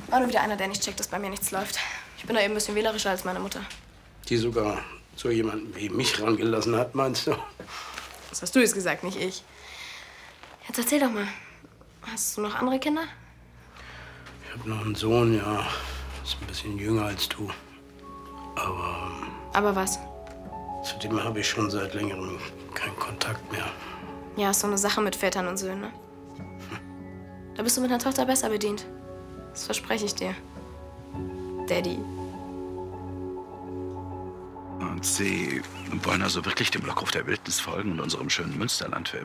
War nur wieder einer, der nicht checkt, dass bei mir nichts läuft. Ich bin da eben ein bisschen wählerischer als meine Mutter. Die sogar so jemanden wie mich rangelassen hat, meinst du? Das hast du jetzt gesagt, nicht ich. Jetzt erzähl doch mal. Hast du noch andere Kinder? Ich habe noch einen Sohn, ja. Ist ein bisschen jünger als du. Aber... Aber was? Zu dem habe ich schon seit längerem keinen Kontakt mehr. Ja, ist so eine Sache mit Vätern und Söhnen, ne? Da bist du mit einer Tochter besser bedient. Das verspreche ich dir. Daddy. Und Sie wollen also wirklich dem Lockruf der Wildnis folgen und unserem schönen Münsterland für immer